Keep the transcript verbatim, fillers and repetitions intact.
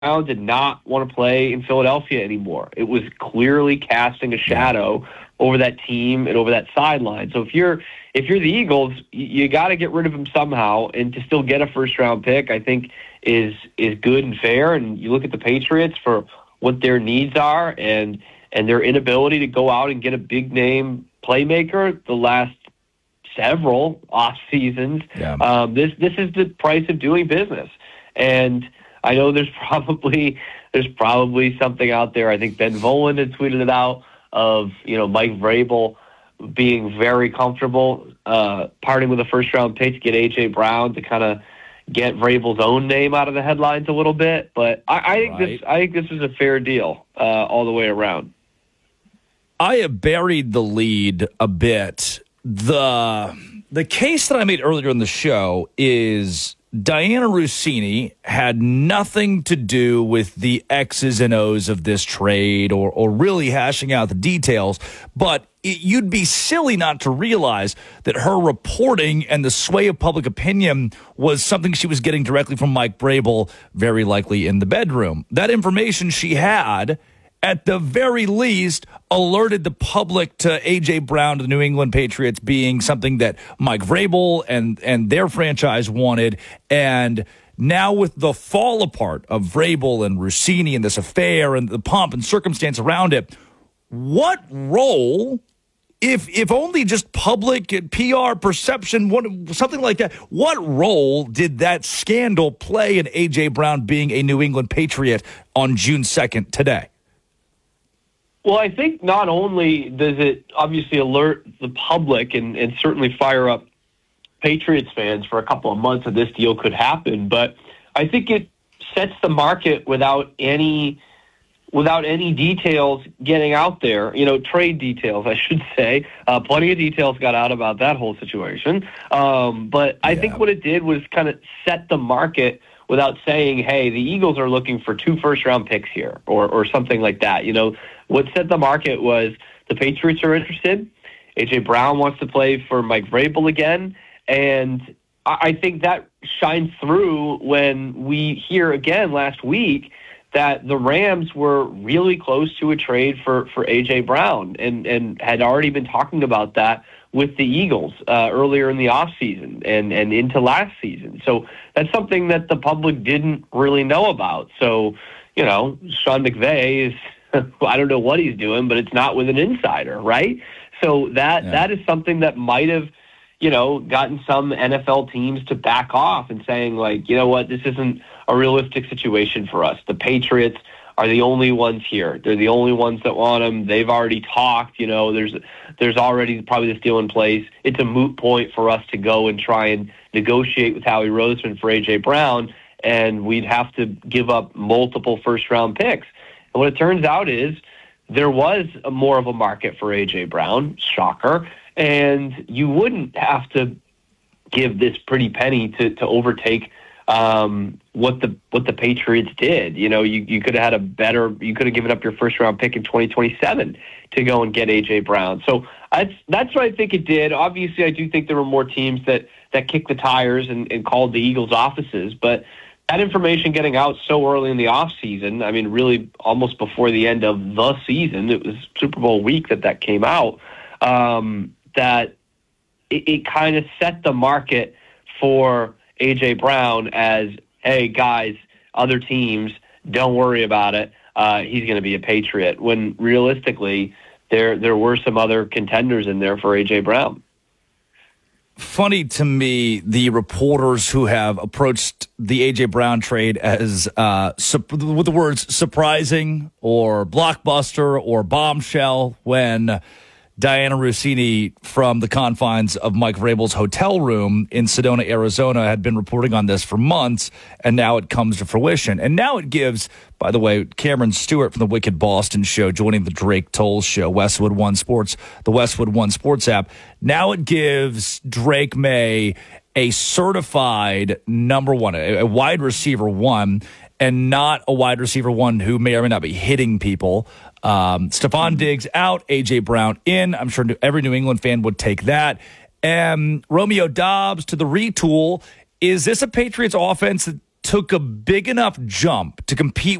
did not want to play in Philadelphia anymore. It was clearly casting a shadow over that team and over that sideline. So if you're if you're the Eagles, you, you got to get rid of him somehow, and to still get a first round pick, I think is is good and fair. And you look at the Patriots for what their needs are and and their inability to go out and get a big name playmaker the last several off seasons. Yeah. Um, this this is the price of doing business, and I know there's probably there's probably something out there. I think Ben Volen had tweeted it out of you know Mike Vrabel being very comfortable uh, parting with a first round pick to get A J Brown to kind of get Vrabel's own name out of the headlines a little bit. But I, I think right. this I think this is a fair deal uh, all the way around. I have buried the lead a bit. The the case that I made earlier in the show is Diana Russini had nothing to do with the X's and O's of this trade or, or really hashing out the details, but it, you'd be silly not to realize that her reporting and the sway of public opinion was something she was getting directly from Mike Vrabel, very likely in the bedroom. That information she had, at the very least, alerted the public to A J Brown to the New England Patriots being something that Mike Vrabel and, and their franchise wanted. And now with the fall apart of Vrabel and Russini and this affair and the pomp and circumstance around it, what role, if if only just public P R perception, what, something like that, what role did that scandal play in A J Brown being a New England Patriot on June second today? Well, I think not only does it obviously alert the public and, and certainly fire up Patriots fans for a couple of months that this deal could happen, but I think it sets the market without any without any details getting out there, you know, trade details, I should say. Uh, plenty of details got out about that whole situation. Um, but I yeah. think what it did was kind of set the market without saying, hey, the Eagles are looking for two first-round picks here or, or something like that. You know, what set the market was the Patriots are interested. A J Brown wants to play for Mike Vrabel again. And I think that shines through when we hear again last week that the Rams were really close to a trade for, for A J Brown and, and had already been talking about that with the Eagles uh, earlier in the offseason and, and into last season. So that's something that the public didn't really know about. So, you know, Sean McVay is, I don't know what he's doing, but it's not with an insider, right? So that yeah. that is something that might have, you know, gotten some N F L teams to back off and saying, like, you know what, this isn't a realistic situation for us. The Patriots are the only ones here. They're the only ones that want him. They've already talked. You know, there's there's already probably this deal in place. It's a moot point for us to go and try and negotiate with Howie Roseman for A J Brown, and we'd have to give up multiple first-round picks. And what it turns out is there was a more of a market for A J Brown, shocker, and you wouldn't have to give this pretty penny to, to overtake um, what the what the Patriots did. You know, you, you could have had a better, you could have given up your first round pick in twenty twenty-seven to go and get A J Brown. So that's that's what I think it did. Obviously, I do think there were more teams that, that kicked the tires and, and called the Eagles' offices, but that information getting out so early in the offseason, I mean, really almost before the end of the season, it was Super Bowl week that that came out, um, that it, it kind of set the market for A J Brown as, hey, guys, other teams, don't worry about it. Uh, he's going to be a Patriot. When realistically, there there were some other contenders in there for A J Brown. Funny to me, the reporters who have approached the A J Brown trade as uh, su- with the words surprising or blockbuster or bombshell when Diana Russini from the confines of Mike Vrabel's hotel room in Sedona, Arizona, had been reporting on this for months, and now it comes to fruition. And now it gives, by the way, Cameron Stewart from the Wicked Boston Show joining the Drake Toll Show, Westwood One Sports, the Westwood One Sports app. Now it gives Drake May a certified number one, a, a wide receiver one, and not a wide receiver one who may or may not be hitting people. Um, Stephon Diggs out, A J Brown in. I'm sure every New England fan would take that. And Romeo Doubs to the retool. Is this a Patriots offense that took a big enough jump to compete